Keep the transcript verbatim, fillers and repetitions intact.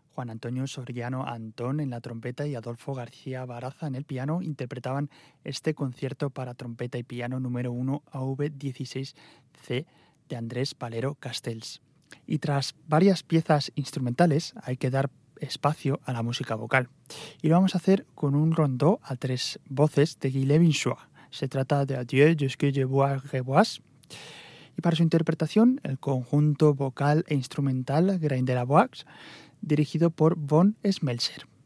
Juan Antonio Soriano Antón en la trompeta y Adolfo García Baraza en el piano interpretaban este concierto para trompeta y piano número uno A V dieciséis C de Andrés Valero Castells. Y tras varias piezas instrumentales hay que dar espacio a la música vocal. Y lo vamos a hacer con un rondó a tres voces de Guy Levinsoir. Se trata de Adieu jusque je vous revois. Y para su interpretación, el conjunto vocal e instrumental Grain de la Bois, dirigido por Von Smelser.